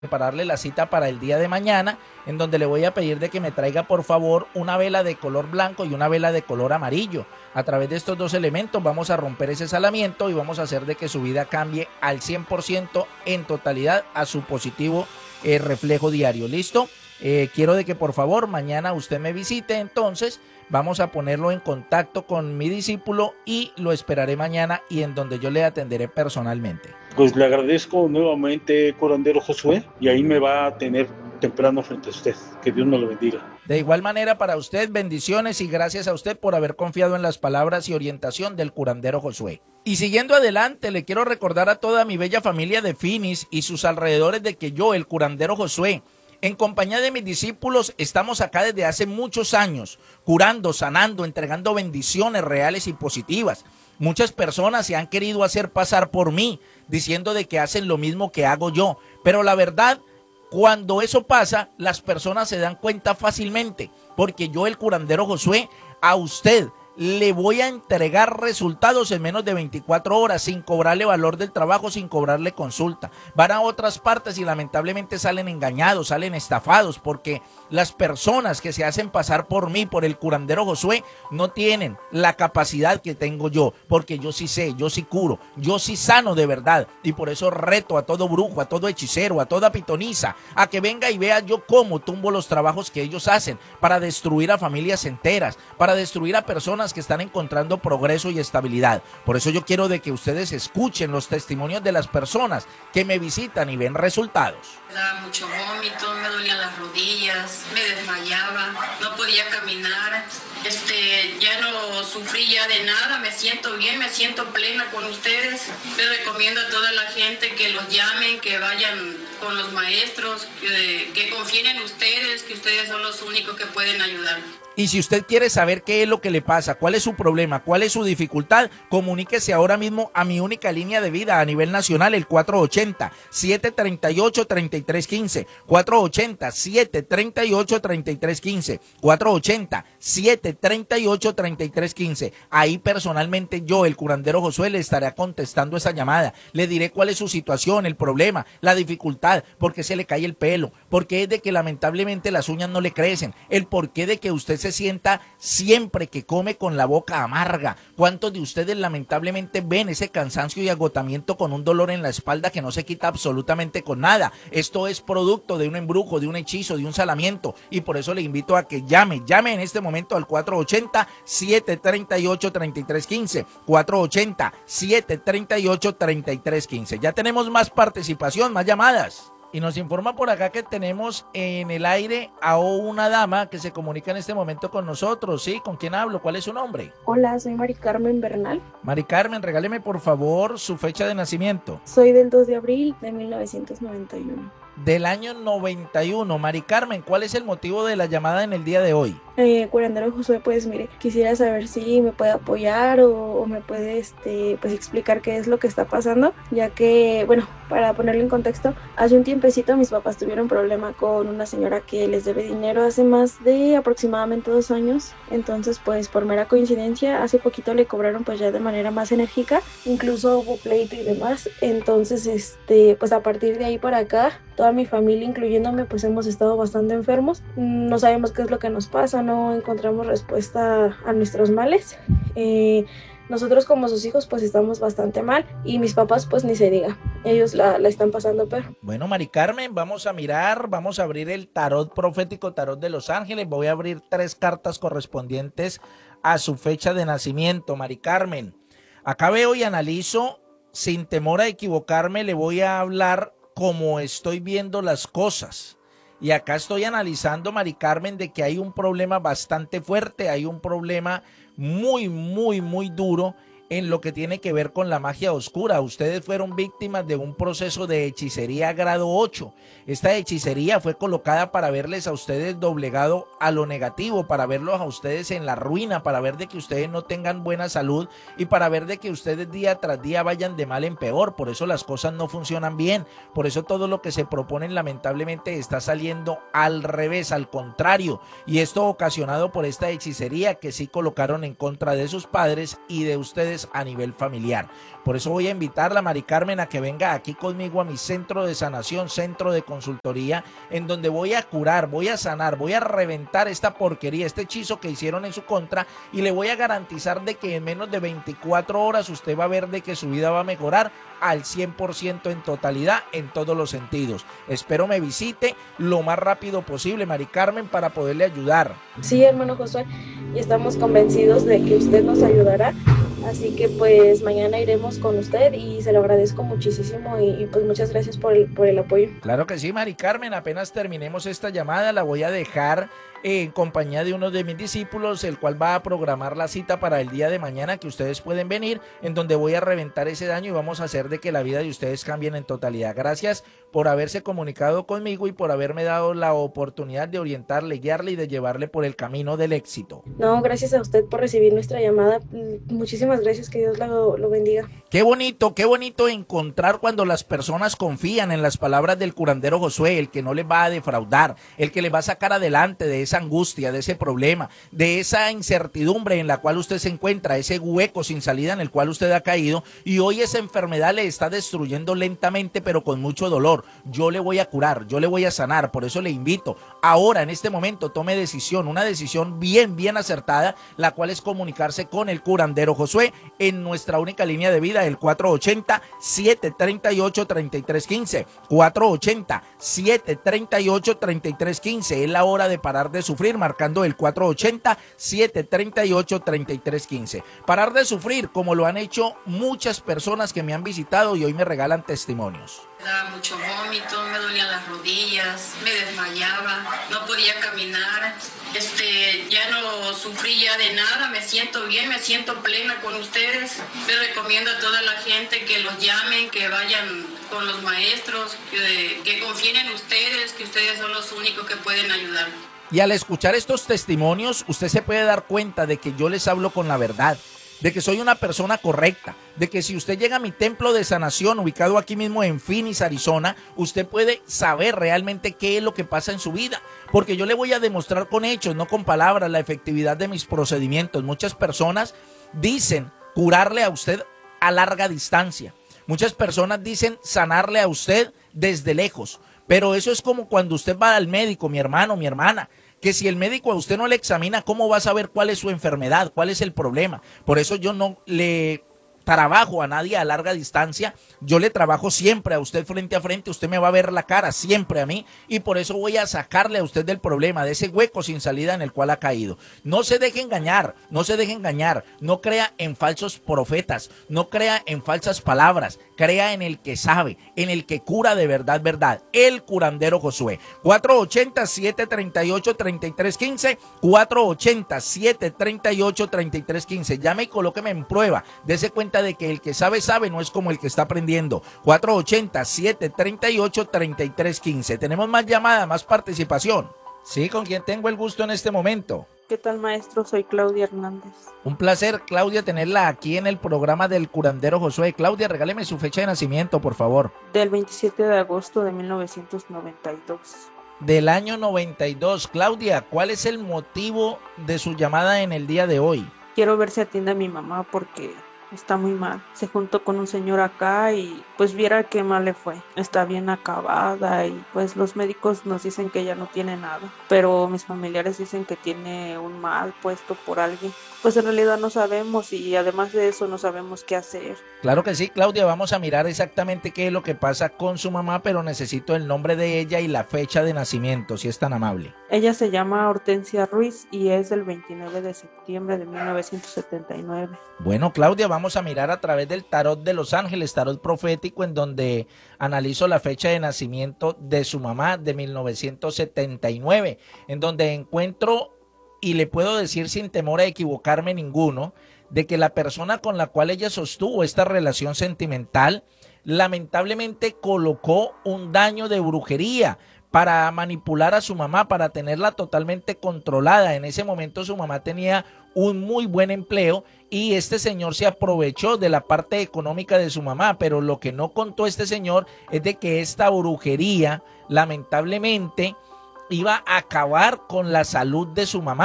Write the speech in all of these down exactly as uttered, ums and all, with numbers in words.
prepararle la cita para el día de mañana, en donde le voy a pedir de que me traiga por favor una vela de color blanco y una vela de color amarillo. A través de estos dos elementos vamos a romper ese salamiento y vamos a hacer de que su vida cambie al cien por ciento en totalidad a su positivo eh, reflejo diario. ¿Listo? Eh, quiero de que por favor mañana usted me visite, entonces vamos a ponerlo en contacto con mi discípulo y lo esperaré mañana y en donde yo le atenderé personalmente. Pues le agradezco nuevamente, curandero Josué, y ahí me va a tener temprano frente a usted. Que Dios me lo bendiga. De igual manera para usted, bendiciones y gracias a usted por haber confiado en las palabras y orientación del curandero Josué. Y siguiendo adelante, le quiero recordar a toda mi bella familia de Finis y sus alrededores de que yo, el curandero Josué, en compañía de mis discípulos, estamos acá desde hace muchos años, curando, sanando, entregando bendiciones reales y positivas. Muchas personas se han querido hacer pasar por mí, diciendo de que hacen lo mismo que hago yo, pero la verdad, cuando eso pasa, las personas se dan cuenta fácilmente, porque yo, el curandero Josué, a usted le voy a entregar resultados en menos de veinticuatro horas, sin cobrarle valor del trabajo, sin cobrarle consulta. Van a otras partes y lamentablemente salen engañados, salen estafados, porque las personas que se hacen pasar por mí, por el curandero Josué, no tienen la capacidad que tengo yo, porque yo sí sé, yo sí curo, yo sí sano de verdad, y por eso reto a todo brujo, a todo hechicero, a toda pitonisa, a que venga y vea yo cómo tumbo los trabajos que ellos hacen, para destruir a familias enteras, para destruir a personas que están encontrando progreso y estabilidad. Por eso yo quiero de que ustedes escuchen los testimonios de las personas que me visitan y ven resultados. Me daba mucho vómito, me dolían las rodillas, me desmayaba, no podía caminar, este, ya no sufrí ya de nada, me siento bien, me siento plena con ustedes. Les recomiendo a toda la gente que los llamen, que vayan con los maestros, que, que confíen en ustedes, que ustedes son los únicos que pueden ayudar. Y si usted quiere saber qué es lo que le pasa, cuál es su problema, cuál es su dificultad, comuníquese ahora mismo a mi única línea de vida a nivel nacional, el cuatro ochenta, siete treinta y ocho, treinta y tres quince, cuatro ochenta, siete treinta y ocho, treinta y tres quince, cuatro ochenta, siete treinta y ocho, treinta y tres quince. Ahí personalmente yo, el curandero Josué, le estaré contestando esa llamada. Le diré cuál es su situación, el problema, la dificultad, por qué se le cae el pelo, por qué es de que lamentablemente las uñas no le crecen, el porqué de que usted se sienta siempre que come con la boca amarga. ¿Cuántos de ustedes lamentablemente ven ese cansancio y agotamiento con un dolor en la espalda que no se quita absolutamente con nada? Esto es producto de un embrujo, de un hechizo, de un salamiento, y por eso le invito a que llame, llame en este momento al cuatro ochenta, siete treinta y ocho, treinta y tres quince, cuatro ochenta, siete treinta y ocho, treinta y tres quince. Ya tenemos más participación, más llamadas. Y nos informa por acá que tenemos en el aire a una dama que se comunica en este momento con nosotros. ¿Sí? ¿Con quién hablo? ¿Cuál es su nombre? Hola, soy Mari Carmen Bernal. Mari Carmen, regáleme por favor su fecha de nacimiento. Soy del dos de abril de mil novecientos noventa y uno. Del año noventa y uno. Mari Carmen, ¿cuál es el motivo de la llamada en el día de hoy? Eh, curandero Josué, pues mire, quisiera saber si me puede apoyar o, o me puede este, pues explicar qué es lo que está pasando, ya que, bueno, para ponerlo en contexto, hace un tiempecito mis papás tuvieron problema con una señora que les debe dinero hace más de aproximadamente dos años, entonces pues por mera coincidencia hace poquito le cobraron pues ya de manera más enérgica, incluso hubo pleito y demás, entonces este, pues a partir de ahí para acá, toda mi familia incluyéndome pues hemos estado bastante enfermos, no sabemos qué es lo que nos pasa, no encontramos respuesta a nuestros males. Eh, nosotros como sus hijos pues estamos bastante mal y mis papás pues ni se diga, ellos la, la están pasando peor. Bueno, Mari Carmen, vamos a mirar, vamos a abrir el tarot profético, tarot de los ángeles. Voy a abrir tres cartas correspondientes a su fecha de nacimiento, Mari Carmen. Acá veo y analizo, sin temor a equivocarme, le voy a hablar como estoy viendo las cosas. Y acá estoy analizando, Mari Carmen, de que hay un problema bastante fuerte, hay un problema muy, muy, muy duro en lo que tiene que ver con la magia oscura. Ustedes fueron víctimas de un proceso de hechicería grado ocho. Esta hechicería fue colocada para verles a ustedes doblegado a lo negativo, para verlos a ustedes en la ruina, para ver de que ustedes no tengan buena salud y para ver de que ustedes día tras día vayan de mal en peor. Por eso las cosas no funcionan bien, por eso todo lo que se proponen lamentablemente está saliendo al revés, al contrario, y esto ocasionado por esta hechicería que sí colocaron en contra de sus padres y de ustedes ustedes a nivel familiar. Por eso voy a invitarla, Mari Carmen, a que venga aquí conmigo a mi centro de sanación, centro de consultoría, en donde voy a curar, voy a sanar, voy a reventar esta porquería, este hechizo que hicieron en su contra, y le voy a garantizar de que en menos de veinticuatro horas usted va a ver de que su vida va a mejorar al cien por ciento en totalidad, en todos los sentidos. Espero me visite lo más rápido posible, Mari Carmen, para poderle ayudar. Sí, hermano Josué, y estamos convencidos de que usted nos ayudará. Así que pues mañana iremos con usted y se lo agradezco muchísimo y, y pues muchas gracias por el, por el apoyo. Claro que sí, Mari Carmen, apenas terminemos esta llamada la voy a dejar en compañía de uno de mis discípulos, el cual va a programar la cita para el día de mañana que ustedes pueden venir, en donde voy a reventar ese daño y vamos a hacer de que la vida de ustedes cambie en totalidad. Gracias por haberse comunicado conmigo y por haberme dado la oportunidad de orientarle, guiarle y de llevarle por el camino del éxito. No, gracias a usted por recibir nuestra llamada. Muchísimas gracias, que Dios lo, lo bendiga. Qué bonito, qué bonito encontrar cuando las personas confían en las palabras del curandero Josué, el que no les va a defraudar, el que les va a sacar adelante de esa angustia, de ese problema, de esa incertidumbre en la cual usted se encuentra, ese hueco sin salida en el cual usted ha caído, y hoy esa enfermedad le está destruyendo lentamente pero con mucho dolor. Yo le voy a curar, yo le voy a sanar. Por eso le invito ahora, en este momento, tome decisión, una decisión bien, bien acertada, la cual es comunicarse con el curandero Josué en nuestra única línea de vida, el cuatro ochenta, siete treinta y ocho, treinta y tres quince, cuatro ochenta, siete treinta y ocho, treinta y tres quince. Es la hora de parar de sufrir, marcando el cuatro ochenta, siete treinta y ocho, treinta y tres quince. Parar de sufrir, como lo han hecho muchas personas que me han visitado y hoy me regalan testimonios. Me daba mucho vómito, me dolían las rodillas, me desmayaba, no podía caminar, este, ya no sufrí ya de nada, me siento bien, me siento plena con ustedes. Les recomiendo a toda la gente que los llamen, que vayan con los maestros, que, que confíen en ustedes, que ustedes son los únicos que pueden ayudar. Y al escuchar estos testimonios, usted se puede dar cuenta de que yo les hablo con la verdad, de que soy una persona correcta, de que si usted llega a mi templo de sanación, ubicado aquí mismo en Phoenix, Arizona, usted puede saber realmente qué es lo que pasa en su vida, porque yo le voy a demostrar con hechos, no con palabras, la efectividad de mis procedimientos. Muchas personas dicen curarle a usted a larga distancia, muchas personas dicen sanarle a usted desde lejos, pero eso es como cuando usted va al médico, mi hermano, mi hermana, que si el médico a usted no le examina, ¿cómo va a saber cuál es su enfermedad? ¿Cuál es el problema? Por eso yo no le trabajo a nadie a larga distancia, yo le trabajo siempre a usted frente a frente, usted me va a ver la cara siempre a mí, y por eso voy a sacarle a usted del problema, de ese hueco sin salida en el cual ha caído. No se deje engañar, no se deje engañar, no crea en falsos profetas, no crea en falsas palabras, crea en el que sabe, en el que cura de verdad, verdad, el curandero Josué. cuatro ochenta, siete treinta y ocho, treinta y tres quince, cuatro ochenta, siete treinta y ocho, treinta y tres quince. Llame y colóqueme en prueba, dese cuenta de que el que sabe, sabe, no es como el que está aprendiendo. cuatro ochenta, siete treinta y ocho, treinta y tres quince. Tenemos más llamada, más participación. Sí, ¿con quién tengo el gusto en este momento? ¿Qué tal, maestro? Soy Claudia Hernández. Un placer, Claudia, tenerla aquí en el programa del curandero Josué. Claudia, regáleme su fecha de nacimiento, por favor. Del veintisiete de agosto de mil novecientos noventa y dos. Del año noventa y dos. Claudia, ¿cuál es el motivo de su llamada en el día de hoy? Quiero ver si atiende a mi mamá porque está muy mal. Se juntó con un señor acá y pues viera qué mal le fue. Está bien acabada y pues los médicos nos dicen que ella no tiene nada, pero mis familiares dicen que tiene un mal puesto por alguien. Pues en realidad no sabemos y además de eso no sabemos qué hacer. Claro que sí, Claudia, vamos a mirar exactamente qué es lo que pasa con su mamá, pero necesito el nombre de ella y la fecha de nacimiento, si es tan amable. Ella se llama Hortensia Ruiz y es del veintinueve de septiembre de mil novecientos setenta y nueve. Bueno, Claudia, vamos a mirar a través del tarot de Los Ángeles, tarot profético, en donde analizo la fecha de nacimiento de su mamá de mil novecientos setenta y nueve, en donde encuentro, y le puedo decir sin temor a equivocarme ninguno, de que la persona con la cual ella sostuvo esta relación sentimental lamentablemente colocó un daño de brujería para manipular a su mamá, para tenerla totalmente controlada. En ese momento su mamá tenía un muy buen empleo y este señor se aprovechó de la parte económica de su mamá, pero lo que no contó este señor es de que esta brujería lamentablemente iba a acabar con la salud de su mamá.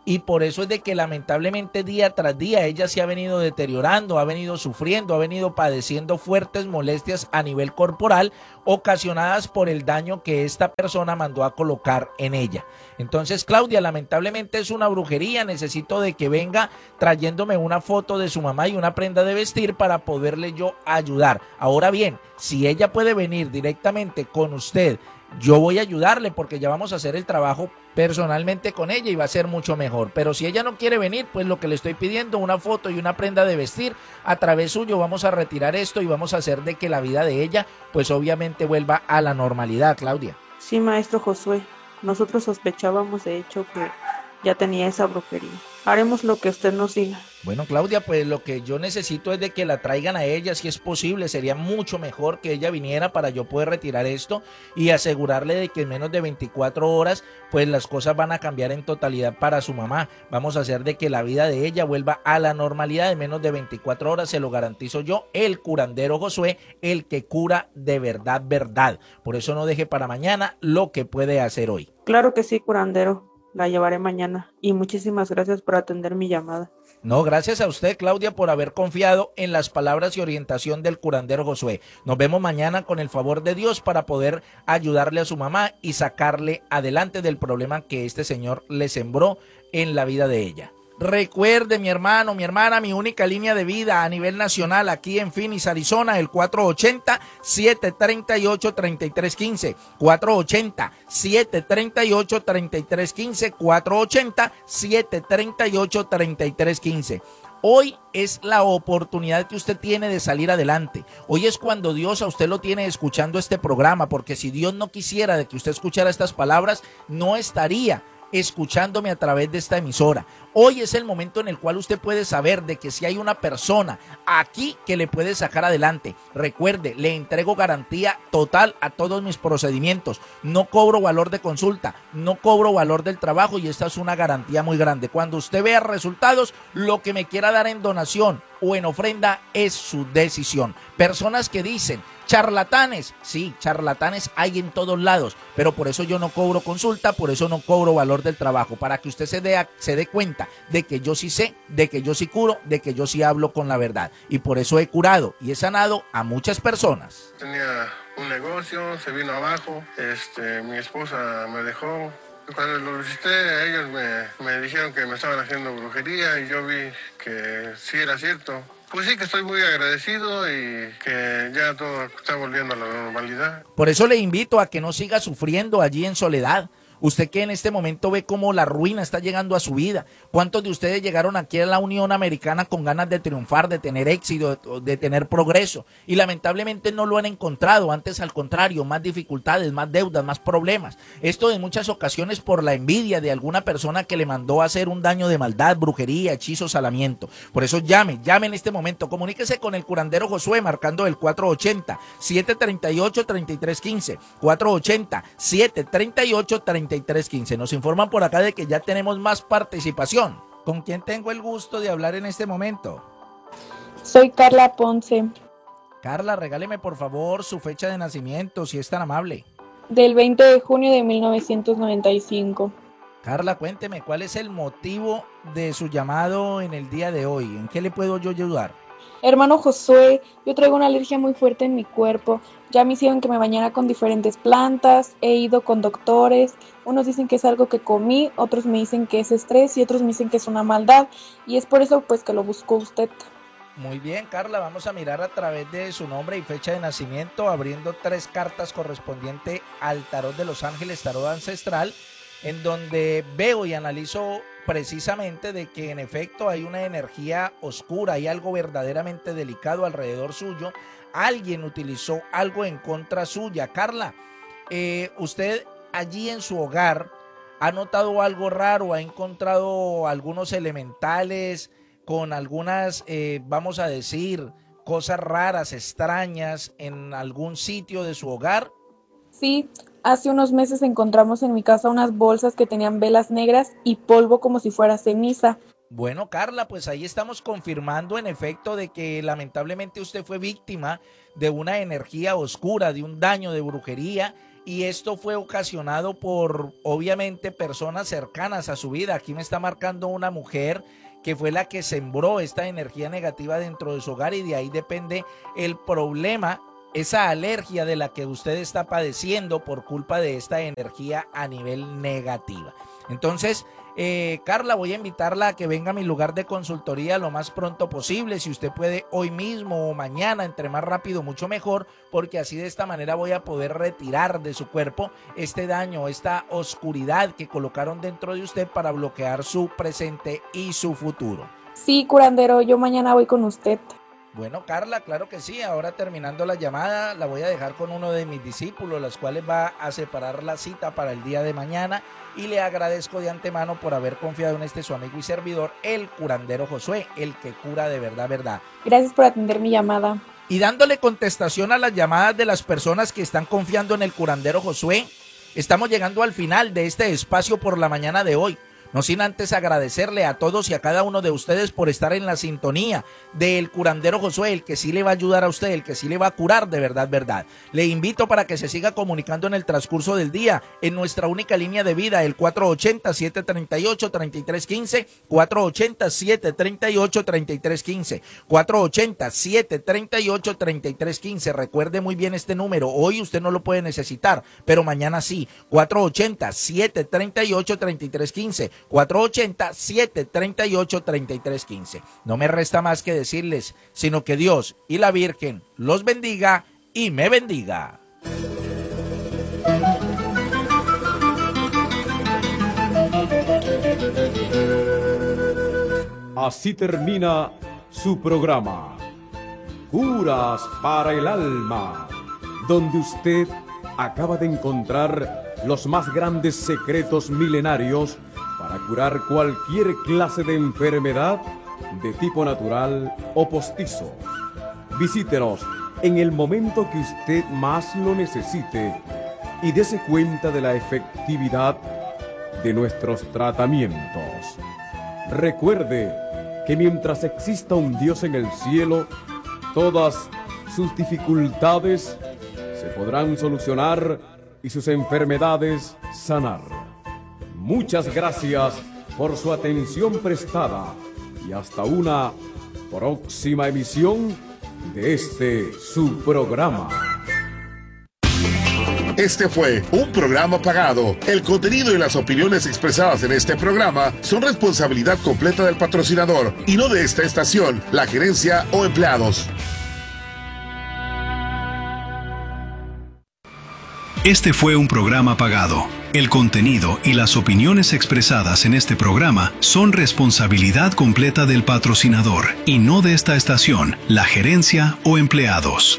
y por eso es de que lamentablemente día tras día ella se ha venido deteriorando, ha venido sufriendo, ha venido padeciendo fuertes molestias a nivel corporal ocasionadas por el daño que esta persona mandó a colocar en ella. Entonces, Claudia, lamentablemente es una brujería, necesito de que venga trayéndome una foto de su mamá y una prenda de vestir para poderle yo ayudar. Ahora bien, si ella puede venir directamente con usted, yo voy a ayudarle porque ya vamos a hacer el trabajo personalmente con ella y va a ser mucho mejor. Pero si ella no quiere venir, pues lo que le estoy pidiendo, una foto y una prenda de vestir, a través suyo vamos a retirar esto y vamos a hacer de que la vida de ella, pues obviamente vuelva a la normalidad, Claudia. Sí, maestro Josué, nosotros sospechábamos de hecho que ya tenía esa brujería. Haremos lo que usted nos diga. Bueno, Claudia, pues lo que yo necesito es de que la traigan a ella, si es posible. Sería mucho mejor que ella viniera para yo poder retirar esto y asegurarle de que en menos de veinticuatro horas, pues las cosas van a cambiar en totalidad para su mamá. Vamos a hacer de que la vida de ella vuelva a la normalidad en menos de veinticuatro horas, se lo garantizo yo, el curandero Josué, el que cura de verdad, verdad. Por eso no deje para mañana lo que puede hacer hoy. Claro que sí, curandero. La llevaré mañana y muchísimas gracias por atender mi llamada. No, gracias a usted, Claudia, por haber confiado en las palabras y orientación del curandero Josué. Nos vemos mañana con el favor de Dios para poder ayudarle a su mamá y sacarle adelante del problema que este señor le sembró en la vida de ella. Recuerde, mi hermano, mi hermana, mi única línea de vida a nivel nacional aquí en Phoenix, Arizona, el cuatro ochenta, siete treinta y ocho, treinta y tres quince, cuatro ochenta, siete treinta y ocho, treinta y tres quince, cuatro ochenta, siete treinta y ocho, treinta y tres quince. Hoy es la oportunidad que usted tiene de salir adelante. Hoy es cuando Dios a usted lo tiene escuchando este programa, porque si Dios no quisiera de que usted escuchara estas palabras, no estaría escuchándome a través de esta emisora. Hoy es el momento en el cual usted puede saber de que si hay una persona aquí que le puede sacar adelante. Recuerde, le entrego garantía total a todos mis procedimientos. No cobro valor de consulta, no cobro valor del trabajo y esta es una garantía muy grande. Cuando usted vea resultados, lo que me quiera dar en donación o en ofrenda es su decisión. Personas que dicen, charlatanes, sí, charlatanes hay en todos lados, pero por eso yo no cobro consulta, por eso no cobro valor del trabajo, para que usted se dé, se dé cuenta de que yo sí sé, de que yo sí curo, de que yo sí hablo con la verdad, y por eso he curado y he sanado a muchas personas. Tenía un negocio, se vino abajo, este, mi esposa me dejó. Cuando lo visité, ellos me, me dijeron que me estaban haciendo brujería y yo vi que sí era cierto. Pues sí que estoy muy agradecido y que ya todo está volviendo a la normalidad. Por eso le invito a que no siga sufriendo allí en soledad. Usted que en este momento ve cómo la ruina está llegando a su vida. ¿Cuántos de ustedes llegaron aquí a la Unión Americana con ganas de triunfar, de tener éxito, de, de tener progreso? Y lamentablemente no lo han encontrado. Antes, al contrario, más dificultades, más deudas, más problemas. Esto en muchas ocasiones por la envidia de alguna persona que le mandó a hacer un daño de maldad, brujería, hechizo, salamiento. Por eso llame, llame en este momento. Comuníquese con el curandero Josué marcando el cuatro ochenta, siete treinta y ocho, treinta y tres quince. cuatro ochenta, siete treinta y ocho, treinta y tres quince. Nos informan por acá de que ya tenemos más participación. ¿Con quién tengo el gusto de hablar en este momento? Soy Carla Ponce. Carla, regáleme por favor su fecha de nacimiento, si es tan amable. Del veinte de junio de mil novecientos noventa y cinco. Carla, cuénteme, ¿cuál es el motivo de su llamado en el día de hoy? ¿En qué le puedo yo ayudar? Hermano Josué, yo traigo una alergia muy fuerte en mi cuerpo. Ya me hicieron que me bañara con diferentes plantas, he ido con doctores. Unos dicen que es algo que comí, otros me dicen que es estrés y otros me dicen que es una maldad. Y es por eso pues que lo buscó usted. Muy bien, Carla, vamos a mirar a través de su nombre y fecha de nacimiento, abriendo tres cartas correspondientes al tarot de los ángeles, tarot ancestral, en donde veo y analizo precisamente de que en efecto hay una energía oscura, hay algo verdaderamente delicado alrededor suyo. Alguien utilizó algo en contra suya. Carla, eh, usted allí en su hogar ha notado algo raro, ha encontrado algunos elementales con algunas, eh, vamos a decir, cosas raras, extrañas en algún sitio de su hogar. Sí, hace unos meses encontramos en mi casa unas bolsas que tenían velas negras y polvo como si fuera ceniza. Bueno, Carla, pues ahí estamos confirmando en efecto de que lamentablemente usted fue víctima de una energía oscura, de un daño de brujería, y esto fue ocasionado por, obviamente, personas cercanas a su vida. Aquí me está marcando una mujer que fue la que sembró esta energía negativa dentro de su hogar, y de ahí depende el problema, esa alergia de la que usted está padeciendo por culpa de esta energía a nivel negativa. Entonces, eh, Carla, voy a invitarla a que venga a mi lugar de consultoría lo más pronto posible, si usted puede hoy mismo o mañana, entre más rápido mucho mejor, porque así de esta manera voy a poder retirar de su cuerpo este daño, esta oscuridad que colocaron dentro de usted para bloquear su presente y su futuro. Sí, curandero, yo mañana voy con usted. Bueno, Carla, claro que sí. Ahora, terminando la llamada, la voy a dejar con uno de mis discípulos, los cuales va a separar la cita para el día de mañana, y le agradezco de antemano por haber confiado en este su amigo y servidor, el curandero Josué, el que cura de verdad, verdad. Gracias por atender mi llamada. Y dándole contestación a las llamadas de las personas que están confiando en el curandero Josué, estamos llegando al final de este espacio por la mañana de hoy. No sin antes agradecerle a todos y a cada uno de ustedes por estar en la sintonía del curandero Josué, el que sí le va a ayudar a usted, el que sí le va a curar de verdad, verdad. Le invito para que se siga comunicando en el transcurso del día en nuestra única línea de vida, el cuatro ochenta, siete treinta y ocho, treinta y tres quince, cuatro ochenta, siete treinta y ocho, treinta y tres quince, cuatro ochenta, siete treinta y ocho, treinta y tres quince. Recuerde muy bien este número, hoy usted no lo puede necesitar, pero mañana sí, cuatro ochenta, siete treinta y ocho, treinta y tres quince. cuatro ochenta, siete treinta y ocho, treinta y tres quince. No me resta más que decirles, sino que Dios y la Virgen los bendiga y me bendiga. Así termina su programa, Curas para el Alma, donde usted acaba de encontrar los más grandes secretos milenarios para curar cualquier clase de enfermedad de tipo natural o postizo. Visítenos en el momento que usted más lo necesite y dése cuenta de la efectividad de nuestros tratamientos. Recuerde que mientras exista un Dios en el cielo, todas sus dificultades se podrán solucionar y sus enfermedades sanar. Muchas gracias por su atención prestada y hasta una próxima emisión de este su programa. Este fue un programa pagado. El contenido y las opiniones expresadas en este programa son responsabilidad completa del patrocinador y no de esta estación, la gerencia o empleados. Este fue un programa pagado. El contenido y las opiniones expresadas en este programa son responsabilidad completa del patrocinador y no de esta estación, la gerencia o empleados.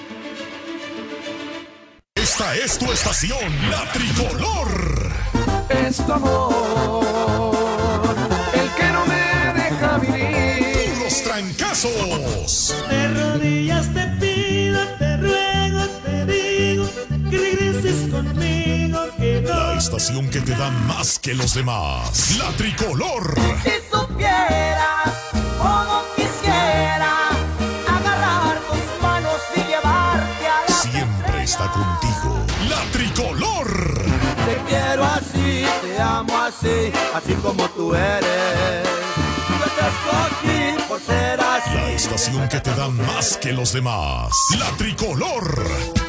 Esta es tu estación, la tricolor. Es tu amor, el que no me deja vivir. Puros trancazos. De rodillas te pido, te ruego, te digo, que regreses conmigo, que no. La estación que te da más que los demás, la tricolor. Si supieras cómo quisiera agarrar tus manos y llevarte a la siempre está contigo, la tricolor. Te quiero así, te amo así, así como tú eres. Yo te escogí por ser así. La estación que te da más que los demás, la tricolor.